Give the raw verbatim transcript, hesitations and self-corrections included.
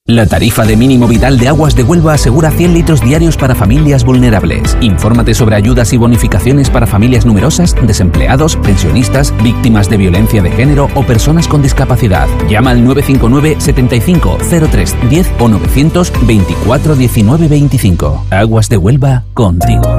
La tarifa de mínimo vital de Aguas de Huelva asegura cien litros diarios para familias vulnerables. Infórmate sobre ayudas y bonificaciones para familias numerosas, desempleados, pensionistas, víctimas de violencia de género o personas con discapacidad. Llama al nueve cinco nueve, setenta y cinco, cero tres, diez o novecientos veinticuatro diecinueve veinticinco. Aguas de Huelva, contigo.